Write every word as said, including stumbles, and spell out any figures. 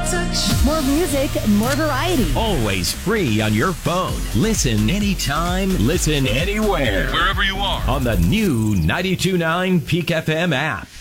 touch. More music, more variety. Always free on your phone. Listen anytime, listen anywhere. Wherever you are. On the new ninety-two point nine Peak F M app.